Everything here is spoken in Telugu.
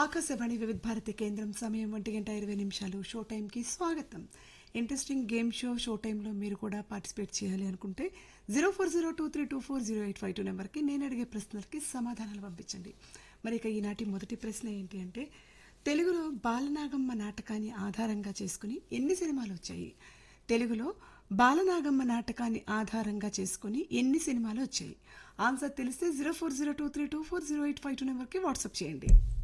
ఆకాశవాణి వివిధ భారతి కేంద్రం సమయం 1:20 షో టైంకి స్వాగతం. ఇంట్రెస్టింగ్ గేమ్ షో టైంలో మీరు కూడా పార్టిసిపేట్ చేయాలి అనుకుంటే 0402324085 నెంబర్కి నేను అడిగే ప్రశ్నలకి సమాధానాలు పంపించండి. మరి ఇక ఈనాటి మొదటి ప్రశ్న ఏంటి అంటే, తెలుగులో బాలనాగమ్మ నాటకాన్ని ఆధారంగా చేసుకుని ఎన్ని సినిమాలు వచ్చాయి? తెలుగులో బాలనాగమ్మ నాటకాన్ని ఆధారంగా చేసుకుని ఎన్ని సినిమాలు వచ్చాయి? ఆన్సర్ తెలిస్తే 0402324085 నెంబర్కి వాట్సాప్ చేయండి.